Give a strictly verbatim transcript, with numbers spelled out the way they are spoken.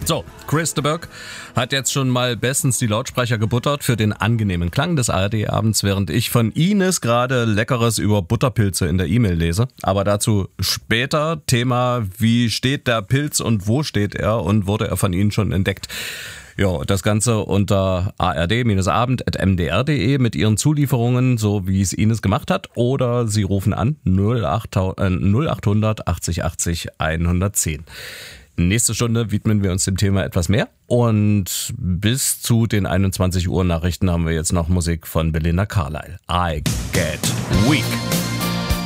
So, Chris de Burgh hat jetzt schon mal bestens die Lautsprecher gebuttert für den angenehmen Klang des A R D-Abends, während ich von Ines gerade Leckeres über Butterpilze in der E-Mail lese. Aber dazu später. Thema, wie steht der Pilz und wo steht er und wurde er von Ihnen schon entdeckt? Ja, das Ganze unter a r d abend at m d r punkt d e mit Ihren Zulieferungen, so wie es Ines gemacht hat. Oder Sie rufen an null acht hundert achtzig achtzig hundertzehn. Nächste Stunde widmen wir uns dem Thema etwas mehr. Und bis zu den einundzwanzig Uhr Nachrichten haben wir jetzt noch Musik von Belinda Carlisle. I Get Weak.